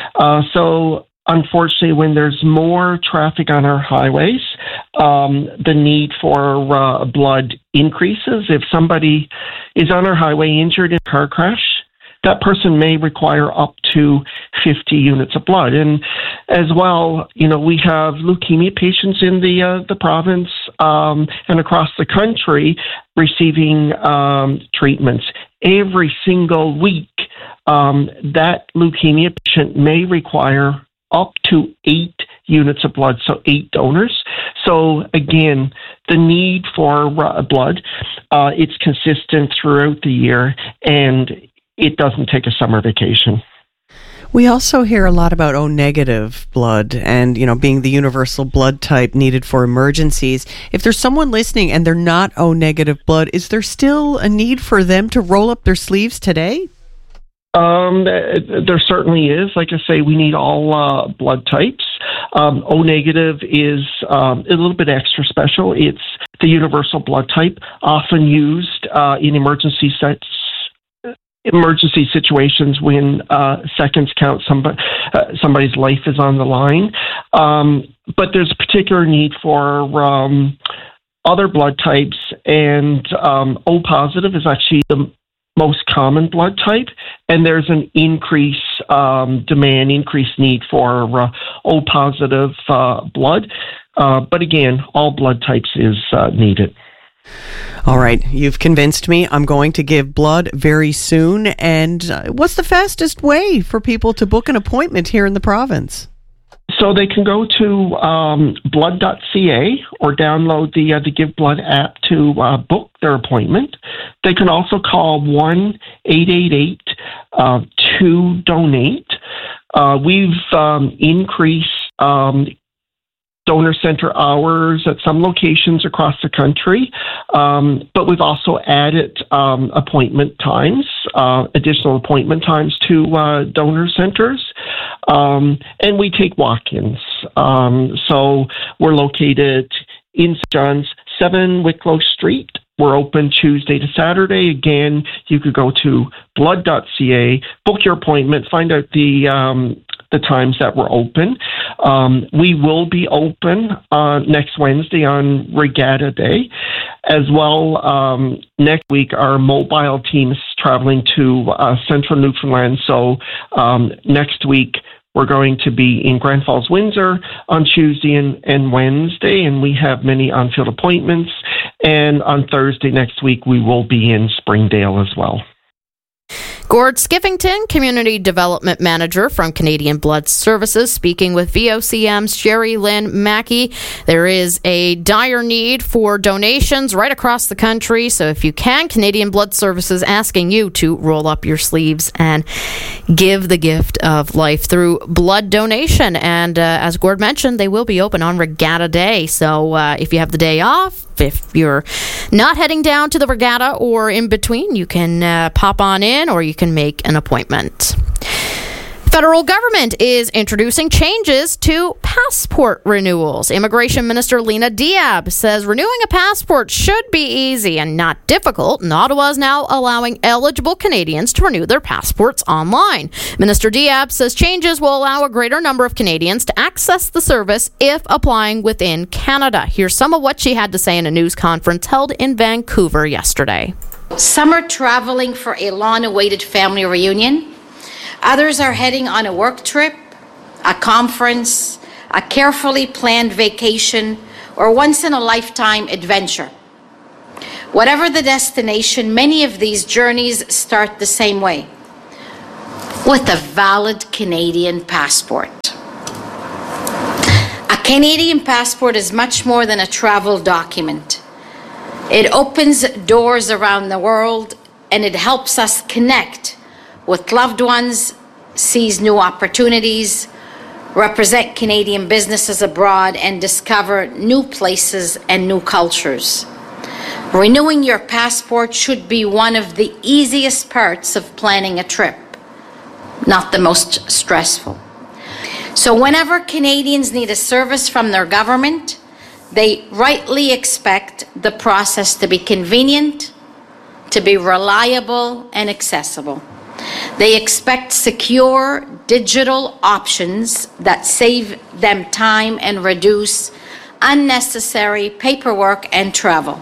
[SPEAKER 7] So unfortunately, when there's more traffic on our highways, the need for blood increases. If somebody is on our highway injured in a car crash, that person may require up to 50 units of blood. And as well, we have leukemia patients in the province and across the country receiving treatments. Every single week, that leukemia patient may require up to 8 units of blood, so 8 donors. So again, the need for blood, it's consistent throughout the year, and it doesn't take a summer vacation.
[SPEAKER 6] We also hear a lot about O-negative blood and, being the universal blood type needed for emergencies. If there's someone listening and they're not O-negative blood, is there still a need for them to roll up their sleeves today?
[SPEAKER 7] There certainly is. Like I say, we need all blood types. O-negative is a little bit extra special. It's the universal blood type, often used in emergency situations when seconds count, somebody's life is on the line. But there's a particular need for other blood types, and O positive is actually the most common blood type, and there's an increased need for O positive blood. But again, all blood types is needed.
[SPEAKER 6] All right, you've convinced me. I'm going to give blood very soon. And what's the fastest way for people to book an appointment here in the province?
[SPEAKER 7] So they can go to blood.ca or download the Give Blood app to book their appointment. They can also call 1-888-2-DONATE. We've increased donor center hours at some locations across the country, but we've also added appointment times, additional appointment times to donor centers, and we take walk-ins. So we're located in St. John's, 7 Wicklow Street. We're open Tuesday to Saturday. Again, you could go to blood.ca, book your appointment, find out the times that we're open. We will be open next Wednesday on Regatta Day. As well, next week, our mobile team is traveling to central Newfoundland. So next week, we're going to be in Grand Falls, Windsor on Tuesday and Wednesday, and we have many on-field appointments. And on Thursday next week, we will be in Springdale as well.
[SPEAKER 5] Gord Skivington, Community Development Manager from Canadian Blood Services, speaking with VOCM's Sherry Lynn Mackey. There is a dire need for donations right across the country, so if you can, Canadian Blood Services asking you to roll up your sleeves and give the gift of life through blood donation. And as Gord mentioned, they will be open on Regatta Day, so if you have the day off, if you're not heading down to the regatta or in between, you can pop on in or you can make an appointment. Federal government is introducing changes to passport renewals. Immigration Minister Lena Diab says renewing a passport should be easy and not difficult, and Ottawa is now allowing eligible Canadians to renew their passports online. Minister Diab says changes will allow a greater number of Canadians to access the service if applying within Canada. Here's some of what she had to say in a news conference held in Vancouver yesterday.
[SPEAKER 8] Some are traveling for a long-awaited family reunion. Others are heading on a work trip, a conference, a carefully planned vacation, or once-in-a-lifetime adventure. Whatever the destination, many of these journeys start the same way, with a valid Canadian passport. A Canadian passport is much more than a travel document. It opens doors around the world, and it helps us connect with loved ones, seize new opportunities, represent Canadian businesses abroad, and discover new places and new cultures. Renewing your passport should be one of the easiest parts of planning a trip, not the most stressful. So whenever Canadians need a service from their government, they rightly expect the process to be convenient, to be reliable and accessible. They expect secure digital options that save them time and reduce unnecessary paperwork and travel.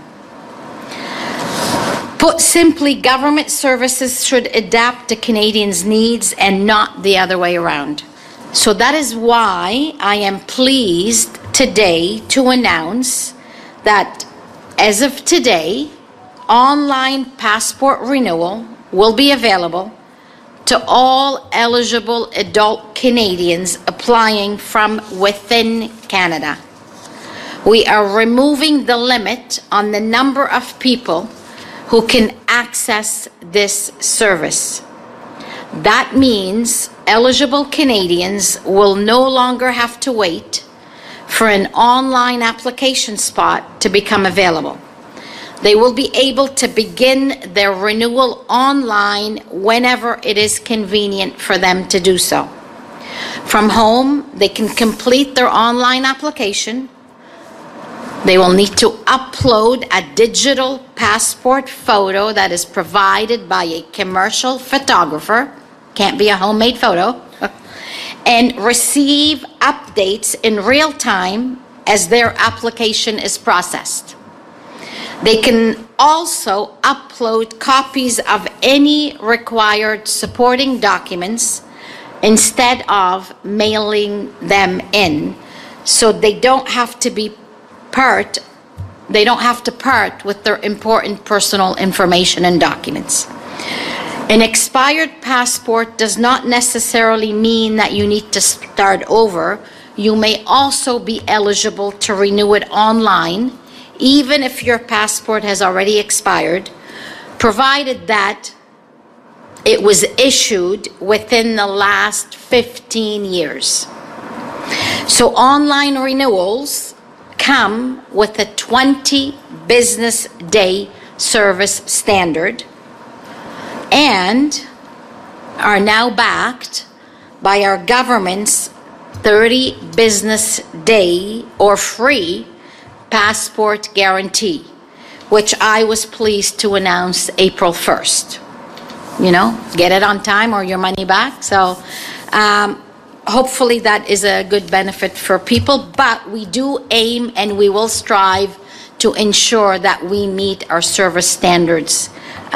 [SPEAKER 8] Put simply, government services should adapt to Canadians' needs and not the other way around. So that is why I am pleased today to announce that as of today, online passport renewal will be available to all eligible adult Canadians applying from within Canada. We are removing the limit on the number of people who can access this service. That means eligible Canadians will no longer have to wait for an online application spot to become available. They will be able to begin their renewal online whenever it is convenient for them to do so. From home, they can complete their online application. They will need to upload a digital passport photo that is provided by a commercial photographer, can't be a homemade photo, and receive updates in real time as their application is processed. They can also upload copies of any required supporting documents instead of mailing them in, so they don't have to part with their important personal information and documents. An expired passport does not necessarily mean that you need to start over. You may also be eligible to renew it online, even if your passport has already expired, provided that it was issued within the last 15 years. So online renewals come with a 20 business day service standard and are now backed by our government's 30 business day or free passport guarantee, which I was pleased to announce April 1st. You know, get it on time or your money back. So hopefully that is a good benefit for people, but we do aim and we will strive to ensure that we meet our service standards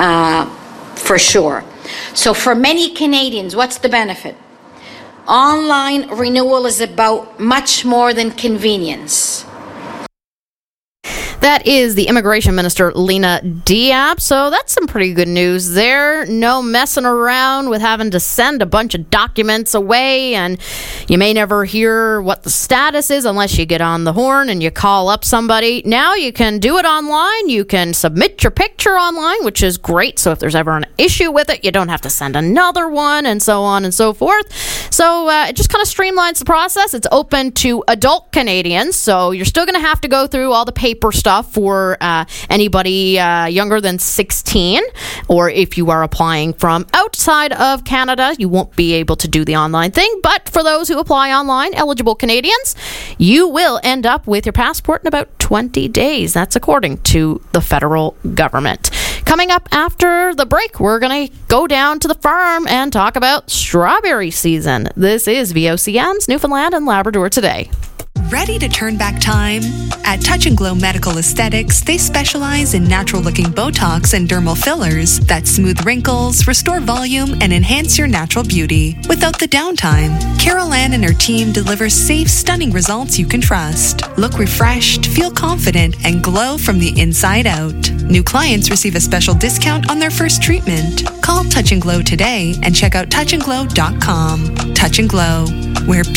[SPEAKER 8] for sure. So for many Canadians, what's the benefit? Online renewal is about much more than convenience.
[SPEAKER 5] That is the Immigration Minister, Lena Diab. So that's some pretty good news there. No messing around with having to send a bunch of documents away, and you may never hear what the status is unless you get on the horn and you call up somebody. Now you can do it online. You can submit your picture online, which is great. So if there's ever an issue with it, you don't have to send another one, and so on and so forth. So it just kind of streamlines the process. It's open to adult Canadians, so you're still going to have to go through all the paper stuff stuff for anybody younger than 16, or if you are applying from outside of Canada, you won't be able to do the online thing. But for those who apply online, eligible Canadians, you will end up with your passport in about 20 days. That's according to the federal government. Coming up after the break, we're going to go down to the farm and talk about strawberry season. This is VOCM's Newfoundland and Labrador Today.
[SPEAKER 9] Ready to turn back time? At Touch and Glow Medical Aesthetics, they specialize in natural-looking Botox and dermal fillers that smooth wrinkles, restore volume, and enhance your natural beauty without the downtime. Carol Ann and her team deliver safe, stunning results you can trust. Look refreshed, feel confident, and glow from the inside out. New clients receive a special discount on their first treatment. Call Touch and Glow today and check out touchandglow.com. Touch and Glow, where